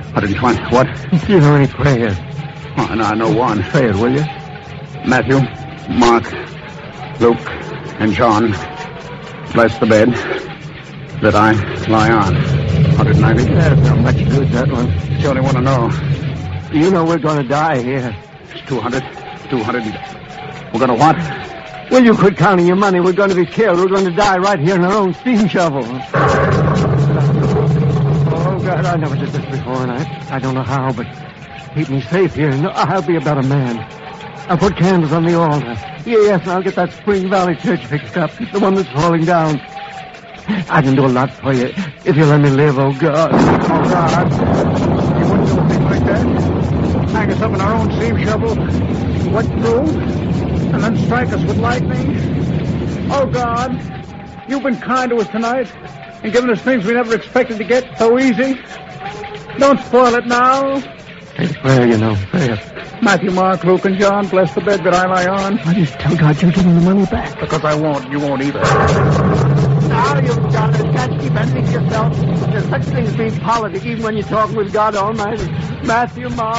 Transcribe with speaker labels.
Speaker 1: 120. What?
Speaker 2: Do you know any prayers?
Speaker 1: Oh, no, I know one.
Speaker 2: Say it, will you?
Speaker 1: Matthew, Mark, Luke, and John, bless the bed that I lie on. 190.
Speaker 2: There's not much good, that one.
Speaker 1: You only want to know.
Speaker 2: You know we're going to die here.
Speaker 1: It's 200. 200. We're going to what?
Speaker 2: Well, you quit counting your money. We're going to be killed. We're going to die right here in our own steam shovel. Oh, God, I never did this before, and I don't know how, but keep me safe here. No, I'll be about a man. I'll put candles on the altar. Yes, and I'll get that Spring Valley Church fixed up, the one that's falling down. I can do a lot for you if you let me live, oh, God.
Speaker 1: Oh, God. You wouldn't do a thing like that? Hang us up in our own steam shovel, wet through, and then strike us with lightning? Oh, God. You've been kind to us tonight and given us things we never expected to get so easy. Don't spoil it now.
Speaker 2: It's prayer, you know, prayer.
Speaker 1: Matthew, Mark, Luke, and John, bless the bed that I lie on.
Speaker 2: Why do you tell God you're giving the money back?
Speaker 1: Because I won't. You won't either.
Speaker 2: Now you've done it. Can't keep anything to yourself. There's such things being politic even when you're talking with God Almighty. Matthew, Mark.